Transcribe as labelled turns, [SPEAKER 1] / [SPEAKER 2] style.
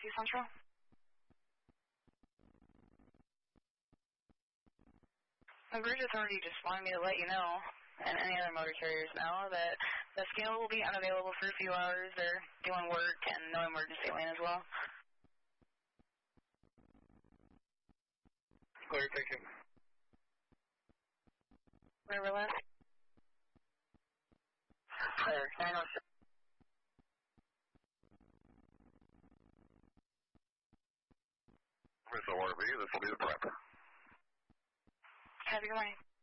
[SPEAKER 1] 2 Central. The bridge authority just wanted me to let you know, and any other motor carriers know, that the scale will be unavailable for a few hours. They're doing work and no emergency lane as well.
[SPEAKER 2] Clear, thank you.
[SPEAKER 1] River left.
[SPEAKER 2] Clear, 906. Missile RV, this will be the prep.
[SPEAKER 1] Have a good morning.